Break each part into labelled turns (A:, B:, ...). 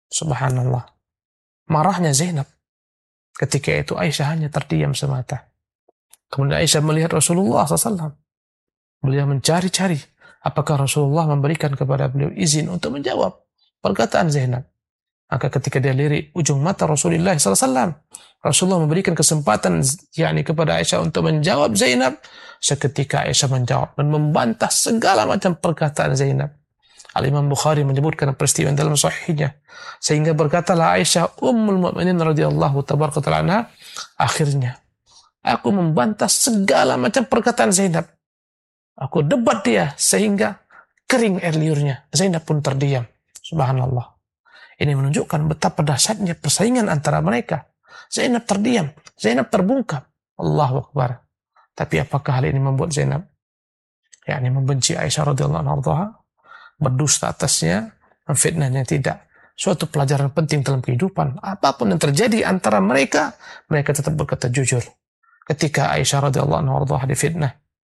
A: Subhanallah. Marahnya Zainab. Ketika itu Aisyah hanya terdiam semata. Kemudian Aisyah melihat Rasulullah SAW. Beliau mencari-cari apakah Rasulullah memberikan kepada beliau izin untuk menjawab perkataan Zainab. Maka ketika dia lirik ujung mata Rasulullah SAW, Rasulullah memberikan kesempatan kepada Aisyah untuk menjawab Zainab. Seketika Aisyah menjawab dan membantah segala macam perkataan Zainab. Al-Imam Bukhari menyebutkan peristiwa dalam sahihnya, sehingga berkatalah Aisyah Ummul Mukminin radhiyallahu tabaraka ta'ala anha, akhirnya aku membantah segala macam perkataan Zainab. Aku debat dia sehingga kering air liurnya. Zainab pun terdiam. Subhanallah. Ini menunjukkan betapa dahsyatnya persaingan antara mereka. Zainab terdiam, Zainab terbungkam. Allahu Akbar. Tapi apakah hal ini membuat Zainab membenci Aisyah radhiyallahu anha, berdusta atasnya, memfitnahnya? Tidak. Suatu pelajaran penting dalam kehidupan. Apapun yang terjadi antara mereka, mereka tetap berkata jujur. Ketika Aisyah radhiyallahu anha difitnah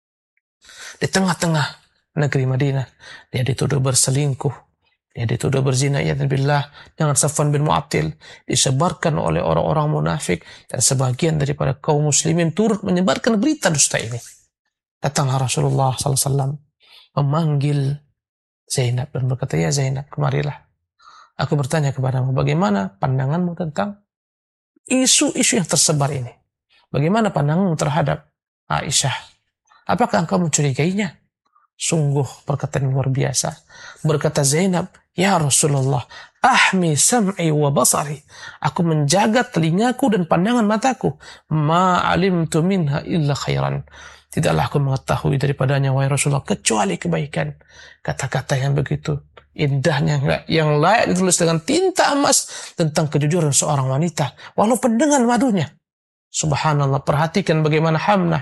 A: di tengah-tengah negeri Madinah, dia dituduh berselingkuh, dia dituduh berzina, billah, dengan Safwan bin Mu'attil, disebarkan oleh orang-orang munafik, dan sebagian daripada kaum muslimin turut menyebarkan berita dusta ini. Datanglah Rasulullah SAW memanggil Zainab dan berkata, ya Zainab, kemarilah. Aku bertanya kepadamu, bagaimana pandanganmu tentang isu-isu yang tersebar ini? Bagaimana pandanganmu terhadap Aisyah? Apakah engkau mencurigainya? Sungguh perkataan luar biasa. Berkata Zainab, ya Rasulullah, ahmi sam'i wa basari. Aku menjaga telingaku dan pandangan mataku. Ma alimtu minha illa khairan. Tidaklah aku mengetahui daripadanya, wahai Rasulullah, kecuali kebaikan. Kata-kata yang begitu indahnya, yang layak ditulis dengan tinta emas tentang kejujuran seorang wanita, walaupun dengan madunya. Subhanallah, perhatikan bagaimana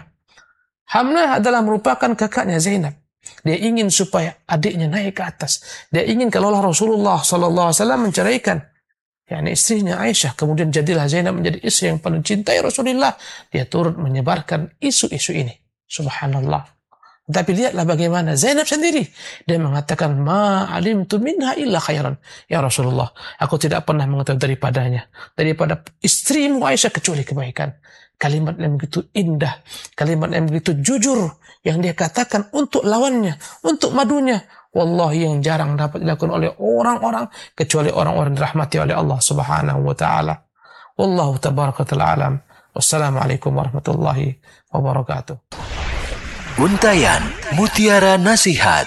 A: Hamnah adalah merupakan kakaknya Zainab. Dia ingin supaya adiknya naik ke atas. Dia ingin kalaulah Rasulullah SAW menceraikan istrinya Aisyah, kemudian jadilah Zainab menjadi istri yang paling cintai Rasulullah, dia turut menyebarkan isu-isu ini. Subhanallah. Tapi lihatlah bagaimana Zainab sendiri. Dia mengatakan, ma alimtu minha illa khairan. Ya Rasulullah, aku tidak pernah mengetahui daripada istrimu Aisyah kecuali kebaikan. Kalimat yang begitu indah, kalimat yang begitu jujur yang dia katakan untuk lawannya, untuk madunya. Wallahi yang jarang dapat dilakukan oleh orang-orang kecuali orang-orang dirahmati oleh Allah Subhanahu wa taala. Wallahu tabaraka ta'ala alam. Wassalamualaikum warahmatullahi wabarakatuh.
B: Untayan Mutiara Nasihat.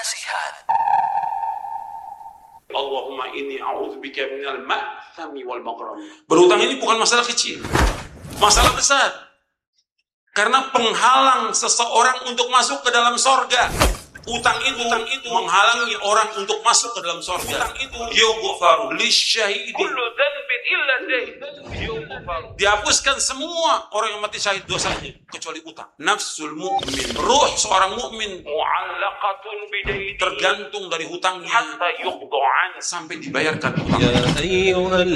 C: Allahumma inni a'udzubika minal ma'thami wal maghram. Berhutang ini bukan masalah kecil, masalah besar. Karena penghalang seseorang untuk masuk ke dalam sorga. Utang itu menghalangi orang untuk masuk ke dalam sorga. Utang itu yughfaru lisyahidi kullu dhanbin illa dayn. Dihapuskan semua orang yang mati syahid dosanya kecuali utang. Nafsul mu'min, ruh seorang mukmin, mu'allaqatun bidayn, tergantung dari hutangnya hatta yuqda'an, sampai dibayarkan. Ya